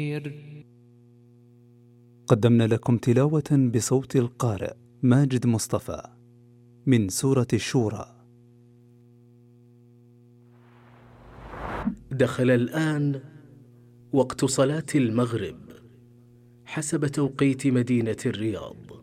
قدمنا لكم تلاوة بصوت القارئ ماجد مصطفى من سورة الشورى. دخل الآن وقت صلاة المغرب حسب توقيت مدينة الرياض.